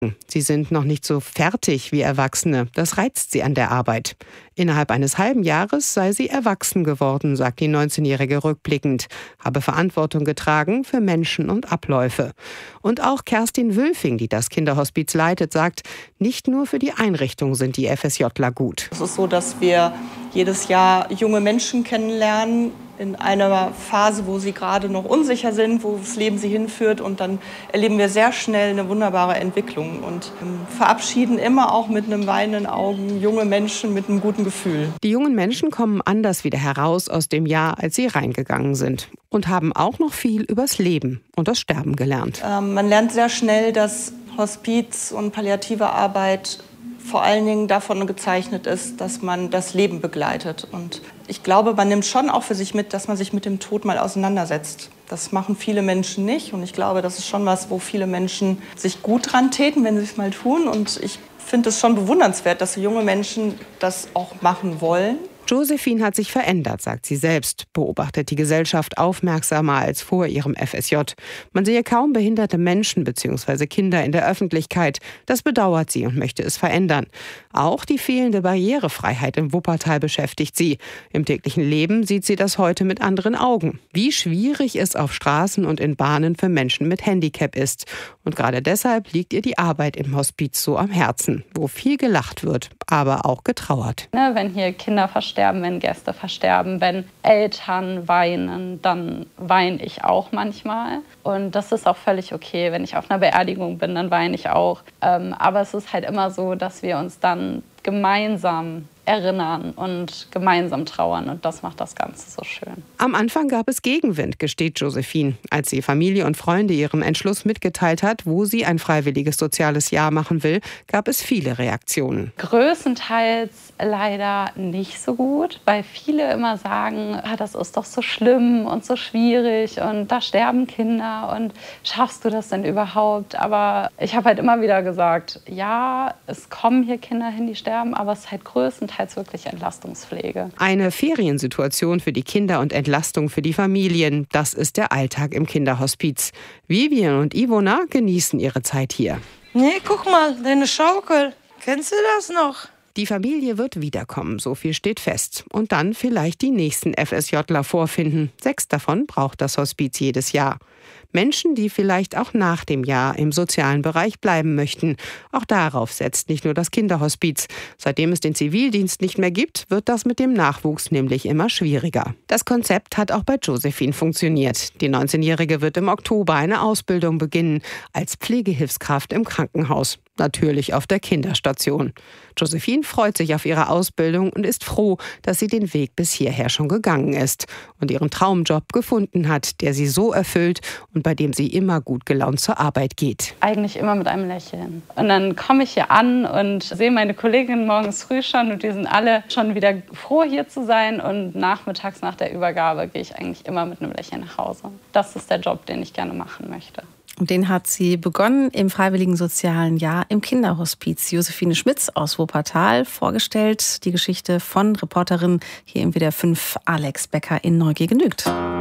Sie sind noch nicht so fertig wie Erwachsene. Das reizt sie an der Arbeit. Innerhalb eines halben Jahres sei sie erwachsen geworden, sagt die 19-Jährige rückblickend, habe Verantwortung getragen für Menschen und Abläufe. Und auch Kerstin Wülfing, die das Kinderhospiz leitet, sagt, nicht nur für die Einrichtung sind die FSJler gut. Es ist so, dass wir jedes Jahr junge Menschen kennenlernen, in einer Phase, wo sie gerade noch unsicher sind, wo das Leben sie hinführt. Und dann erleben wir sehr schnell eine wunderbare Entwicklung und verabschieden immer auch mit einem weinenden Augen junge Menschen mit einem guten Gefühl. Die jungen Menschen kommen anders wieder heraus aus dem Jahr, als sie reingegangen sind. Und haben auch noch viel übers Leben und das Sterben gelernt. Man lernt sehr schnell, dass Hospiz und palliative Arbeit vor allen Dingen davon gezeichnet ist, dass man das Leben begleitet. Und ich glaube, man nimmt schon auch für sich mit, dass man sich mit dem Tod mal auseinandersetzt. Das machen viele Menschen nicht. Und ich glaube, das ist schon was, wo viele Menschen sich gut dran täten, wenn sie es mal tun. Und ich finde es schon bewundernswert, dass junge Menschen das auch machen wollen. Josephine hat sich verändert, sagt sie selbst, beobachtet die Gesellschaft aufmerksamer als vor ihrem FSJ. Man sehe kaum behinderte Menschen bzw. Kinder in der Öffentlichkeit. Das bedauert sie und möchte es verändern. Auch die fehlende Barrierefreiheit im Wuppertal beschäftigt sie. Im täglichen Leben sieht sie das heute mit anderen Augen. Wie schwierig es auf Straßen und in Bahnen für Menschen mit Handicap ist. Und gerade deshalb liegt ihr die Arbeit im Hospiz so am Herzen, wo viel gelacht wird, aber auch getrauert. Wenn hier Kinder versterben, wenn Gäste versterben, wenn Eltern weinen, dann weine ich auch manchmal. Und das ist auch völlig okay. Wenn ich auf einer Beerdigung bin, dann weine ich auch. Aber es ist halt immer so, dass wir uns dann gemeinsam erinnern und gemeinsam trauern. Und das macht das Ganze so schön. Am Anfang gab es Gegenwind, gesteht Josephine. Als sie Familie und Freunde ihren Entschluss mitgeteilt hat, wo sie ein freiwilliges soziales Jahr machen will, gab es viele Reaktionen. Größtenteils leider nicht so gut, weil viele immer sagen, das ist doch so schlimm und so schwierig und da sterben Kinder und schaffst du das denn überhaupt? Aber ich habe halt immer wieder gesagt, ja, es kommen hier Kinder hin, die sterben, aber es ist halt größtenteils wirklich Entlastungspflege. Eine Feriensituation für die Kinder und Entlastung für die Familien, das ist der Alltag im Kinderhospiz. Vivian und Ivona genießen ihre Zeit hier. Nee, guck mal, deine Schaukel. Kennst du das noch? Die Familie wird wiederkommen, so viel steht fest. Und dann vielleicht die nächsten FSJler vorfinden. 6 davon braucht das Hospiz jedes Jahr. Menschen, die vielleicht auch nach dem Jahr im sozialen Bereich bleiben möchten. Auch darauf setzt nicht nur das Kinderhospiz. Seitdem es den Zivildienst nicht mehr gibt, wird das mit dem Nachwuchs nämlich immer schwieriger. Das Konzept hat auch bei Josephine funktioniert. Die 19-Jährige wird im Oktober eine Ausbildung beginnen als Pflegehilfskraft im Krankenhaus. Natürlich auf der Kinderstation. Josephine freut sich auf ihre Ausbildung und ist froh, dass sie den Weg bis hierher schon gegangen ist und ihren Traumjob gefunden hat, der sie so erfüllt und bei dem sie immer gut gelaunt zur Arbeit geht. Eigentlich immer mit einem Lächeln. Und dann komme ich hier an und sehe meine Kolleginnen morgens früh schon und die sind alle schon wieder froh, hier zu sein. Und nachmittags nach der Übergabe gehe ich eigentlich immer mit einem Lächeln nach Hause. Das ist der Job, den ich gerne machen möchte. Und den hat sie begonnen im Freiwilligen Sozialen Jahr im Kinderhospiz. Josephine Schmitz aus Wuppertal vorgestellt. Die Geschichte von Reporterin hier im WDR 5 Alex Becker in Neugier genügt.